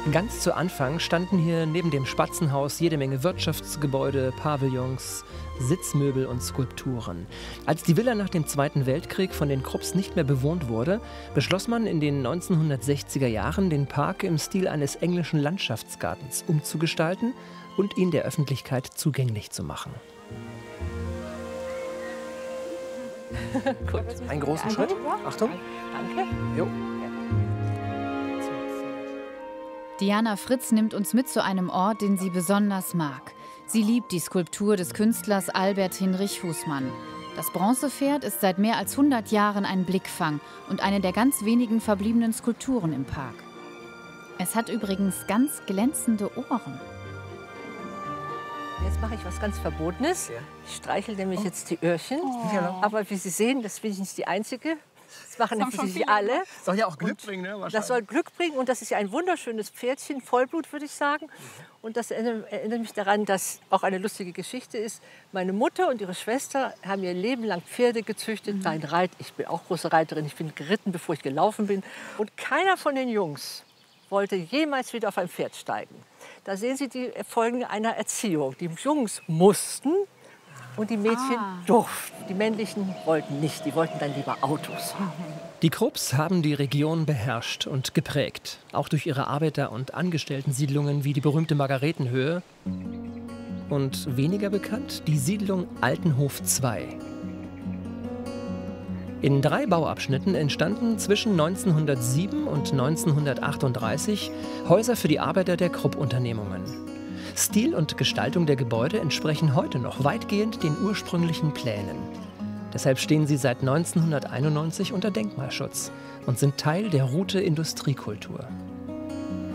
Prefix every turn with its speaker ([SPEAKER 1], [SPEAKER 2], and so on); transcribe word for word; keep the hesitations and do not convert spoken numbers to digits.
[SPEAKER 1] Ganz zu Anfang standen hier neben dem Spatzenhaus jede Menge Wirtschaftsgebäude, Pavillons, Sitzmöbel und Skulpturen. Als die Villa nach dem Zweiten Weltkrieg von den Krupps nicht mehr bewohnt wurde, beschloss man in den neunzehnhundertsechziger Jahren, den Park im Stil eines englischen Landschaftsgartens umzugestalten und ihn der Öffentlichkeit zugänglich zu machen.
[SPEAKER 2] Gut, einen großen Schritt. Achtung.
[SPEAKER 3] Danke.
[SPEAKER 2] Jo.
[SPEAKER 4] Diana Fritz nimmt uns mit zu einem Ort, den sie besonders mag. Sie liebt die Skulptur des Künstlers Albert Hinrich Husmann. Das Bronzepferd ist seit mehr als hundert Jahren ein Blickfang und eine der ganz wenigen verbliebenen Skulpturen im Park. Es hat übrigens ganz glänzende Ohren.
[SPEAKER 3] Jetzt mache ich was ganz Verbotenes. Ich streichel nämlich jetzt die Öhrchen.
[SPEAKER 2] Oh.
[SPEAKER 3] Aber wie Sie sehen, das bin ich nicht die Einzige. Das machen natürlich alle.
[SPEAKER 2] Soll ja auch Glück
[SPEAKER 3] Und
[SPEAKER 2] bringen, ne? Wahrscheinlich.
[SPEAKER 3] Das soll Glück bringen und das ist ja ein wunderschönes Pferdchen, Vollblut würde ich sagen. Und das erinnert, erinnert mich daran, dass auch eine lustige Geschichte ist. Meine Mutter und ihre Schwester haben ihr Leben lang Pferde gezüchtet. Mhm. Reit. Ich bin auch große Reiterin, ich bin geritten, bevor ich gelaufen bin. Und keiner von den Jungs wollte jemals wieder auf ein Pferd steigen. Da sehen Sie die Folgen einer Erziehung. Die Jungs mussten und die Mädchen ah. durften. Die männlichen wollten nicht, die wollten dann lieber Autos.
[SPEAKER 1] Die Krupps haben die Region beherrscht und geprägt. Auch durch ihre Arbeiter- und Angestellten-Siedlungen wie die berühmte Margaretenhöhe. Und weniger bekannt die Siedlung Altenhof zwei. In drei Bauabschnitten entstanden zwischen neunzehnhundertsieben und neunzehnhundertachtunddreißig Häuser für die Arbeiter der Krupp-Unternehmungen. Stil und Gestaltung der Gebäude entsprechen heute noch weitgehend den ursprünglichen Plänen. Deshalb stehen sie seit neunzehnhunderteinundneunzig unter Denkmalschutz und sind Teil der Route Industriekultur.